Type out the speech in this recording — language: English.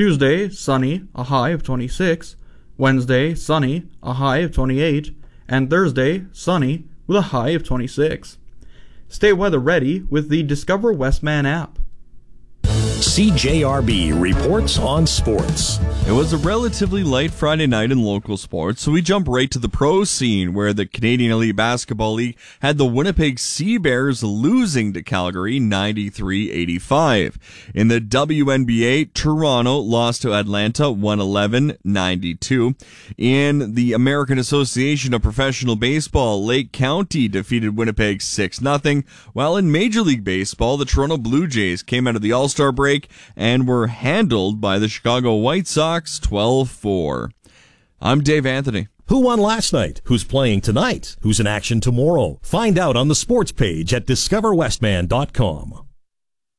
Tuesday, sunny, a high of 26. Wednesday, sunny, a high of 28. And Thursday, sunny, with a high of 26. Stay weather ready with the Discover Westman app. CJRB reports on sports. It was a relatively light Friday night in local sports, so we jump right to the pro scene, where the Canadian Elite Basketball League had the Winnipeg Sea Bears losing to Calgary 93-85. In the WNBA, Toronto lost to Atlanta 111-92. In the American Association of Professional Baseball, Lake County defeated Winnipeg 6-0, while in Major League Baseball, the Toronto Blue Jays came out of the All-Star break and were handled by the Chicago White Sox 12-4. I'm Dave Anthony. Who won last night? Who's playing tonight? Who's in action tomorrow? Find out on the sports page at discoverwestman.com.